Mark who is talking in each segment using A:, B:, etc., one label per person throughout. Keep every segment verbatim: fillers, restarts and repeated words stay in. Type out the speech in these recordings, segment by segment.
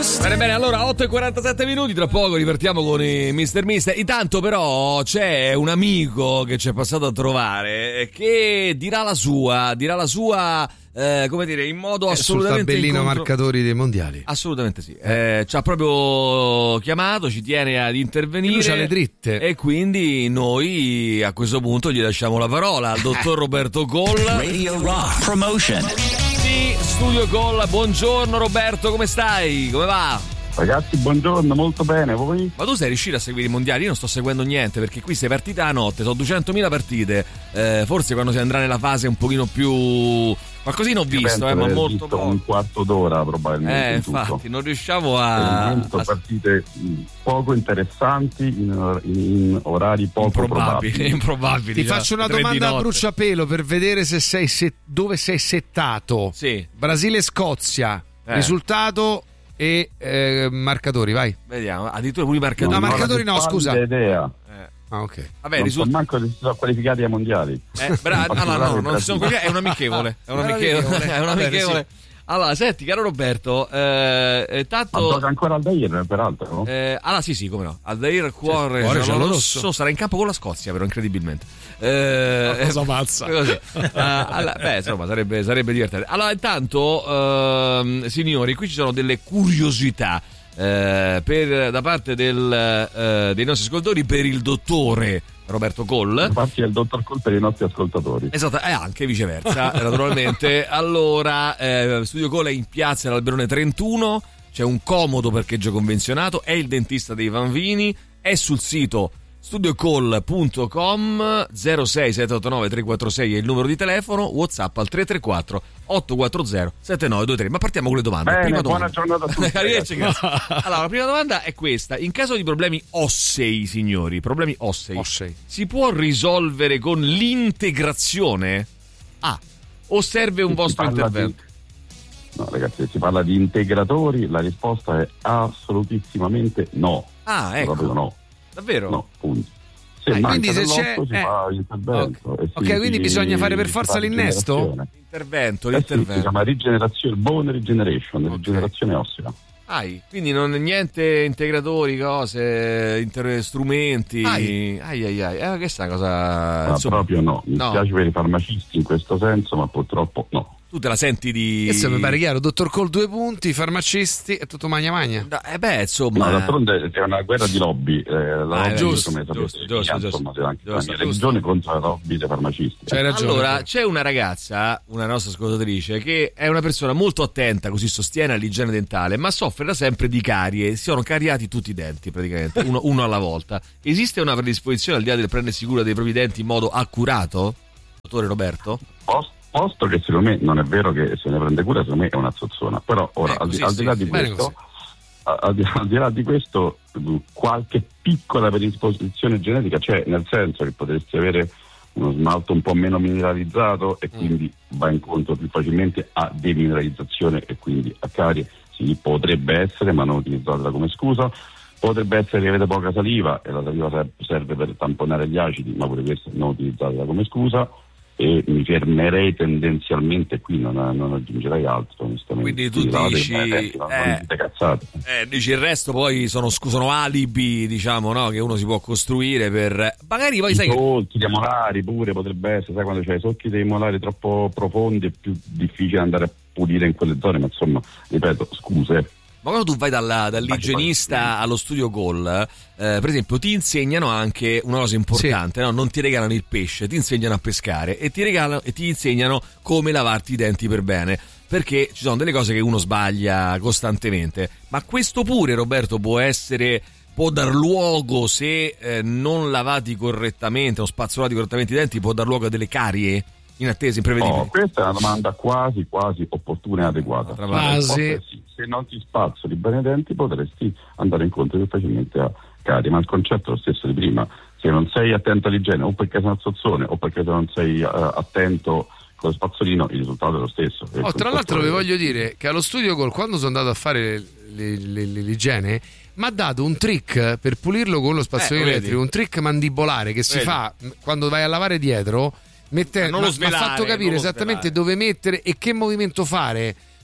A: Bene, bene, allora otto e quarantasette minuti, tra poco ripartiamo con i mister Mister. Intanto però c'è un amico che ci è passato a trovare che dirà la sua, dirà la sua, eh, come dire, in modo
B: è
A: assolutamente...
B: sul tabellino
A: incontro...
B: marcatori dei mondiali.
A: Assolutamente sì, eh, ci ha proprio chiamato, ci tiene ad intervenire.
B: Lui c'ha le dritte.
A: E quindi noi a questo punto gli lasciamo la parola al dottor Roberto Coll.
C: Radio Rock Promotion.
A: Studio Coll, buongiorno Roberto, come stai? Come va?
D: Ragazzi, buongiorno, molto bene, voi?
A: Ma tu sei riuscito a seguire i mondiali? Io non sto seguendo niente perché qui sei partita a notte, sono duecentomila partite, eh, forse quando si andrà nella fase un pochino più... qualcosina ho visto, eh, ma molto poco.
D: Un quarto d'ora probabilmente.
A: Eh,
D: in
A: infatti,
D: tutto.
A: non riusciamo a...
D: a... partite poco interessanti in, in orari poco
A: improbabili.
D: probabili.
A: improbabili
B: Ti
A: già,
B: faccio una domanda a bruciapelo per vedere se sei se... dove sei settato.
A: Sì.
B: Brasile-Scozia,
A: eh.
B: risultato e eh, marcatori, vai.
A: Vediamo, addirittura pure i marcatori.
B: No, marcatori no, scusa.
D: Idea.
A: Eh.
B: Ah, ok.
A: Vabbè,
D: non
A: risulta...
D: so manco se si sono qualificati ai mondiali.
A: Eh, bra... no, no, no, non sono quelli... è un amichevole. È un amichevole. È un amichevole. Allora, senti, caro Roberto, eh, eh, tanto...
D: Ma gioca ancora Aldair, peraltro, no?
A: Eh, allora, sì, sì, come no. Aldair, cuore,
B: cuore
A: giallo
B: rosso.
A: rosso, sarà in campo con la Scozia, però, incredibilmente. Eh,
B: cosa pazza.
A: Così. Uh, allora, beh, insomma, sarebbe, sarebbe divertente. Allora, intanto, uh, signori, qui ci sono delle curiosità uh, per, da parte del, uh, dei nostri ascoltatori per il dottore Roberto Coll.
D: Infatti è il dottor Coll per i nostri ascoltatori.
A: Esatto, e anche viceversa, naturalmente. Allora, eh, Studio Coll è in piazza dell'Alberone trentuno, c'è un comodo parcheggio convenzionato, è il dentista dei Vanvini, è sul sito studiocoll punto com. Zero sei sette otto nove tre quattro sei è il numero di telefono, WhatsApp al tre tre quattro otto quattro zero sette nove due tre. Ma partiamo con le domande.
D: Bene,
A: prima
D: buona
A: domanda.
D: giornata a tutti.
A: Arrivederci, grazie. Allora, la prima domanda è questa: in caso di problemi ossei, signori, problemi ossei,
B: ossei.
A: si può risolvere con l'integrazione? Ah, o serve un
D: Si
A: vostro
D: parla
A: intervento?
D: Di... No, ragazzi, se si parla di integratori, la risposta è assolutissimamente no.
A: Ah, ecco.
D: Proprio no.
A: Davvero?
D: No, punto. Se
B: Ah,
D: manca
B: quindi se c'è-
D: dell'otto si
B: eh.
D: fa l'intervento.
B: Ok,
D: e
B: ok,
D: si-
B: quindi
D: si-
B: bisogna fare per
D: si
B: forza
D: fa
B: l'innesto?
D: rigenerazione.
A: L'intervento,
D: Eh sì,
A: l'intervento.
D: si chiama rigenerazione, bone regeneration,
A: Ok.
D: rigenerazione ossea.
A: Ai, quindi non niente integratori, cose, inter- strumenti.
B: Ai.
A: ai ai ai. Eh, questa è una cosa.
D: Ma
A: insomma,
D: proprio no, mi
A: no.
D: spiace per i farmacisti in questo senso, ma purtroppo no.
A: Tu te la senti di.
B: Questo mi pare chiaro, dottor Coll due punti, farmacisti e tutto magna magna.
A: Da- Eh beh, insomma.
D: No, d'altronde c'è una guerra di lobby, eh, la
A: Ah,
D: lobby,
A: giusto,
D: come sapete,
A: giusto,
D: mia,
A: giusto,
D: insomma, c'è anche
A: giusto,
D: la mia
A: giusto.
D: religione contro la lobby dei farmacisti.
B: C'hai ragione.
A: Allora, c'è una ragazza, una nostra ascoltatrice, che è una persona molto attenta, così sostiene, all'igiene dentale, ma soffre da sempre di carie. Si sono cariati tutti i denti, praticamente, uno, uno alla volta. Esiste una predisposizione al di là del prendersi cura dei propri denti in modo accurato? Dottore Roberto?
D: Posto, posto che secondo me non è vero che se ne prende cura, secondo me è una zozzona. Però ora,
A: Eh,
D: al, di,
A: così
D: al di là
A: sì,
D: di
A: sì.
B: Bene
D: questo, al, al di, al di là di questo, qualche piccola predisposizione genetica c'è, nel senso che potresti avere uno smalto un po' meno mineralizzato e quindi va incontro più facilmente a demineralizzazione e quindi a carie. Sì, potrebbe essere, ma non utilizzatela come scusa. Potrebbe essere che avete poca saliva e la saliva serve, serve per tamponare gli acidi, ma pure questo non utilizzatela come scusa. E mi fermerei tendenzialmente qui, non, non aggiungerei altro, onestamente.
A: Quindi tu
D: lavate
A: dici,
D: bene i denti, ma
A: eh,
D: non dite cazzate.
A: Eh, dici il resto poi sono, scu- sono alibi, diciamo, no? Che uno si può costruire per. Magari poi
D: I
A: sai che.
D: solchi dei molari pure potrebbe essere, sai, quando c'hai i solchi dei molari troppo profondi è più difficile andare a pulire in quelle zone, ma insomma, ripeto, scuse.
A: Ma quando tu vai dalla, dall'igienista allo Studio Coll, eh, per esempio, ti insegnano anche una cosa importante, no? Non ti regalano il pesce, ti insegnano a pescare e ti regalano e ti insegnano come lavarti i denti per bene, perché ci sono delle cose che uno sbaglia costantemente. Ma questo pure, Roberto, può essere, può dar luogo, se eh, non lavati correttamente o spazzolati correttamente i denti, può dar luogo a delle carie inattese, imprevedibili.
D: Oh, questa è una domanda quasi quasi opportuna e adeguata.
A: Tra
B: l'altro.
D: La risposta
B: Quasi.
D: è sì. Se non ti spazzoli bene i denti potresti andare incontro più facilmente a carie, ma il concetto è lo stesso di prima. Se non sei attento all'igiene, o perché sei una zozzone o perché non sei uh, attento con lo spazzolino, il risultato è lo stesso. Il
B: Oh, tra l'altro
D: concetto
B: vi
D: è-
B: voglio dire che allo Studio Coll, quando sono andato a fare le- le- le- l'igiene, mi ha dato un trick per pulirlo con lo spazzolino
A: Eh, vedi.
B: elettrico, un trick mandibolare che si
A: Vedi.
B: fa m- quando vai a lavare dietro. Mette,
A: Ma non
B: mi
A: lo
B: ha
A: svelare,
B: fatto capire
A: non lo
B: esattamente
A: svelare.
B: dove mettere e che movimento fare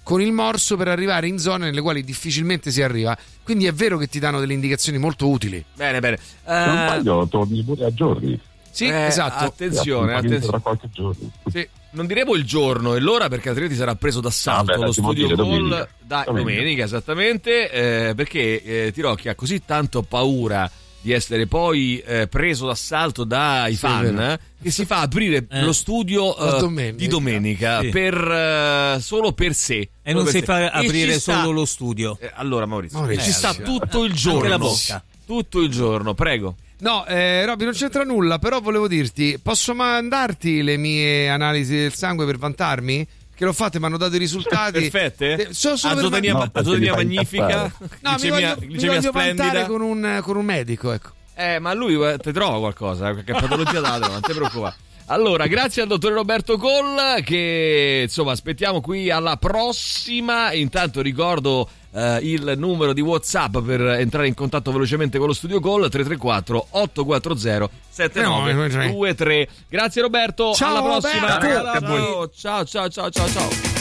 B: con il morso per arrivare in zone nelle quali difficilmente si arriva. Quindi è vero che ti danno delle indicazioni molto utili.
A: Bene, bene.
D: Se non sbaglio, torni pure a giorni.
B: Sì,
A: Eh,
B: esatto.
A: Attenzione, attenzione.
D: Tra qualche giorno.
B: Sì.
A: Non diremo il giorno e l'ora perché altrimenti sarà preso d'assalto
D: Vabbè,
A: lo
D: si può
A: studio
D: dire
A: Gol.
D: domenica.
A: Da,
D: Domenica.
A: domenica, esattamente, eh, perché eh, Tirocchi ha così tanto paura di essere poi eh, preso d'assalto dai
B: Sì,
A: fan
B: vero.
A: che si fa aprire
C: Eh.
A: lo studio
B: La
A: eh,
B: domenica.
A: di domenica
C: Sì.
A: per eh, solo per sé.
C: E non
A: Solo
C: si
A: per sé.
C: fa
A: E
C: aprire
A: ci sta-
C: solo lo studio.
A: Eh, allora Maurizio,
B: Maurizio,
A: e ci sta
B: sì.
A: tutto il giorno.
C: Anche la bocca.
A: Tutto il giorno, prego.
B: No, eh, Robby, non c'entra nulla, però volevo dirti, posso mandarti le mie analisi del sangue per vantarmi? Che l'ho fatte, mi hanno dato i risultati.
A: Perfette?
B: Eh, so- solo per
A: Azotania,
D: No,
A: ma-
D: perché
A: azotania
D: mi fa
A: magnifica,
D: incazzare.
B: No, mi
A: glicemia,
B: voglio, mi
A: glicemia
B: voglio
A: splendida.
B: vantare con un, con un medico, ecco.
A: Eh, ma lui eh, ti trova qualcosa, qualche patologia da non ti preoccupare. Allora, grazie al dottore Roberto Coll, che insomma aspettiamo qui alla prossima. Intanto ricordo eh, il numero di WhatsApp per entrare in contatto velocemente con lo studio Coll: tre tre quattro otto quattro zero sette nove due tre. Grazie Roberto,
B: Ciao,
A: alla prossima.
B: Roberto.
A: Ciao, ciao, ciao, ciao, ciao, ciao.